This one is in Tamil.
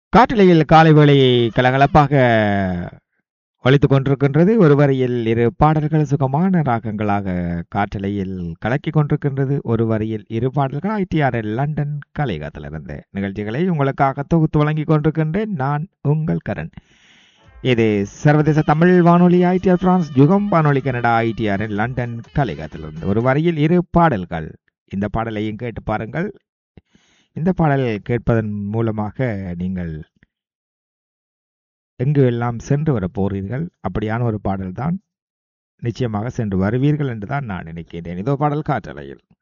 காற்றலையில் காலை வேளை கலகலப்பாக ஒலித்துக் கொண்டிருக்கின்றது. ஒரு வரியில் இரு பாடல்கள் சுகமான ராகங்களாக காற்றலையில் கலக்கிக் கொண்டிருக்கின்றது. ஒரு வரியில் இரு பாடல்கள் ஐடிஆர்எல் லண்டன் கலையகத்திலிருந்து நிகழ்ச்சிகளை உங்களுக்காக தொகுத்து வழங்கிக் கொண்டிருக்கின்றேன். நான் உங்கள் கரண். இது சர்வதேச தமிழ் வானொலி ஐடிஆர் பிரான்ஸ் யுகம் வானொலி கனடா ஐடிஆர்எல் லண்டன் கலையகத்திலிருந்து ஒரு வரியில் இரு பாடல்கள். இந்த பாடலையும் கேட்டு பாருங்கள். இந்த பாடல் கேட்பதன் மூலமாக நீங்கள் எங்கு எல்லாம் சென்று வர போறீர்கள், அப்படியான ஒரு பாடல்தான். நிச்சயமாக சென்று வருவீர்கள் என்றுதான் நான் நினைக்கிறேன். இதோ பாடல் காற்றலையில்.